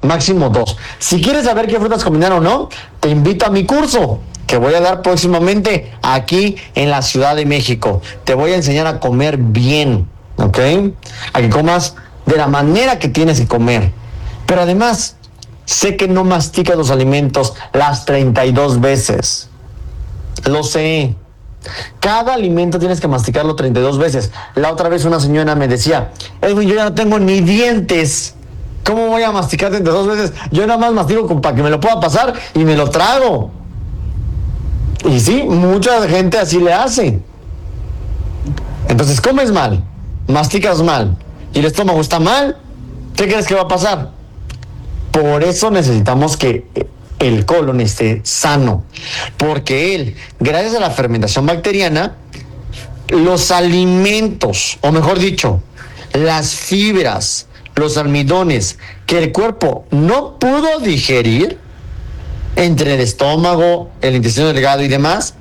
máximo 2. Si quieres saber qué frutas combinar o no, te invito a mi curso que voy a dar próximamente aquí en la Ciudad de México. Te voy a enseñar a comer bien, ¿ok? A que comas de la manera que tienes que comer. Pero además, sé que no masticas los alimentos las 32 veces. Lo sé. Cada alimento tienes que masticarlo 32 veces. La otra vez una señora me decía, Edwin, yo ya no tengo ni dientes. ¿Cómo voy a masticar 32 veces? Yo nada más mastico para que me lo pueda pasar y me lo trago. Y sí, mucha gente así le hace. Entonces comes mal, masticas mal y el estómago está mal. ¿Qué crees que va a pasar? Por eso necesitamos que el colon esté sano, porque él, gracias a la fermentación bacteriana, los alimentos, o mejor dicho, las fibras, los almidones que el cuerpo no pudo digerir entre el estómago, el intestino delgado y demás,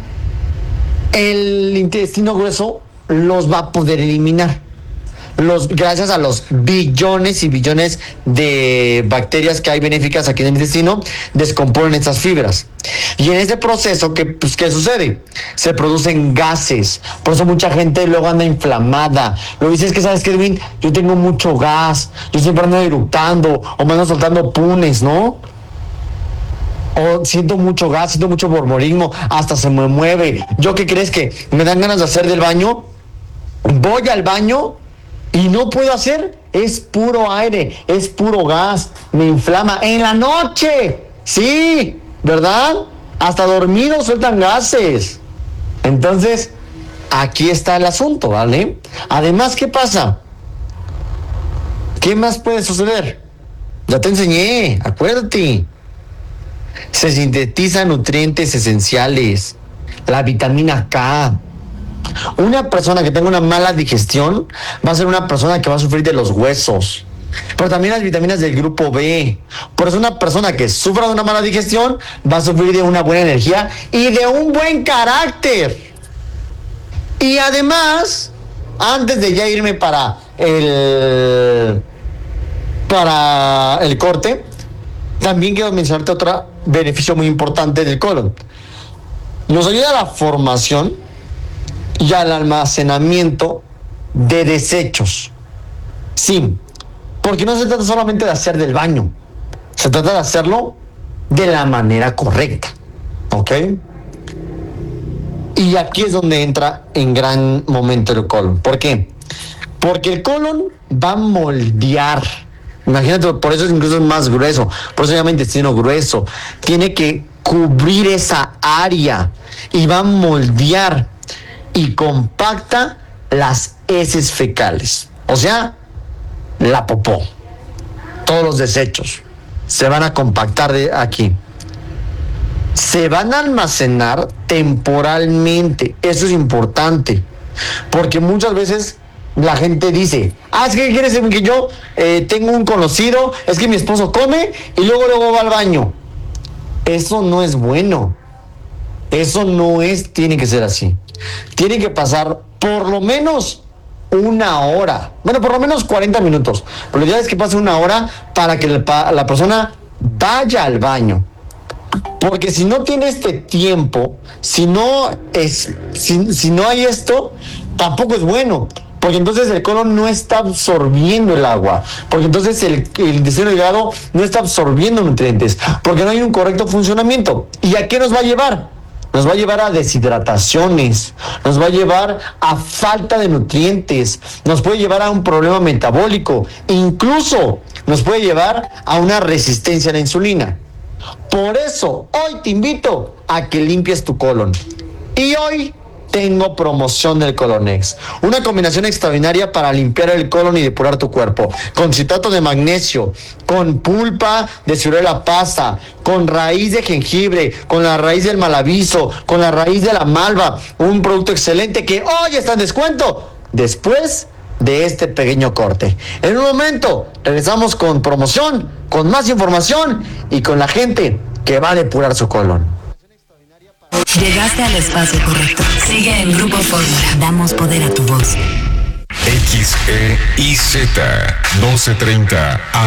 el intestino grueso los va a poder eliminar. Gracias a los billones y billones de bacterias que hay benéficas aquí en el intestino, descomponen estas fibras. Y en ese proceso, ¿qué sucede? Se producen gases. Por eso mucha gente luego anda inflamada. Lo dices que, ¿sabes qué, Edwin? Yo tengo mucho gas, yo siempre ando eructando, o me ando soltando punes, ¿no? O siento mucho gas, siento mucho borborismo, hasta se me mueve. ¿Yo qué crees que me dan ganas de hacer del baño? Voy al baño y no puedo hacer, es puro aire, es puro gas, me inflama en la noche, sí, ¿verdad? Hasta dormidos sueltan gases. Entonces, aquí está el asunto, ¿vale? Además, ¿qué pasa? ¿Qué más puede suceder? Ya te enseñé, acuérdate. Se sintetizan nutrientes esenciales, la vitamina K. Una persona que tenga una mala digestión va a ser una persona que va a sufrir de los huesos, pero también las vitaminas del grupo B. Por eso una persona que sufra de una mala digestión va a sufrir de una buena energía y de un buen carácter. Y además, antes de ya irme para el corte, también quiero mencionarte otro beneficio muy importante del colon. Nos ayuda a la formación y al almacenamiento de desechos. Sí, porque no se trata solamente de hacer del baño, se trata de hacerlo de la manera correcta, ¿ok? Y aquí es donde entra en gran momento el colon. ¿Por qué? Porque el colon va a moldear. Imagínate, por eso incluso es más grueso, por eso se llama intestino grueso. Tiene que cubrir esa área y va a moldear y compacta las heces fecales, o sea, la popó. Todos los desechos se van a compactar de aquí. Se van a almacenar temporalmente. Eso es importante, porque muchas veces la gente dice, es que quieres que yo tengo un conocido, es que mi esposo come y luego va al baño. Eso no es bueno. Eso no es, tiene que ser así. Tiene que pasar por lo menos una hora. Bueno, por lo menos 40 minutos. Pero la idea es que pase una hora para que la persona vaya al baño. Porque si no tiene este tiempo, si no hay esto, tampoco es bueno. Porque entonces el colon no está absorbiendo el agua, porque entonces el intestino delgado no está absorbiendo nutrientes, porque no hay un correcto funcionamiento. ¿Y a qué nos va a llevar? Nos va a llevar a deshidrataciones, nos va a llevar a falta de nutrientes, nos puede llevar a un problema metabólico, incluso nos puede llevar a una resistencia a la insulina. Por eso, hoy te invito a que limpies tu colon. Y hoy tengo promoción del Colonex, una combinación extraordinaria para limpiar el colon y depurar tu cuerpo, con citrato de magnesio, con pulpa de ciruela pasa, con raíz de jengibre, con la raíz del malaviso, con la raíz de la malva, un producto excelente que hoy está en descuento después de este pequeño corte. En un momento regresamos con promoción, con más información y con la gente que va a depurar su colon. Llegaste al espacio correcto. Sigue en Grupo Fórmula. Damos poder a tu voz. XEIZ 1230